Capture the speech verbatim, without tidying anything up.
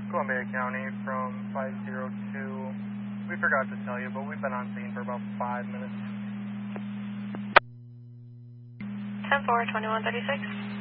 Columbia County from five zero two. We forgot to tell you, but we've been on scene for about five minutes. ten four, twenty-one thirty-six.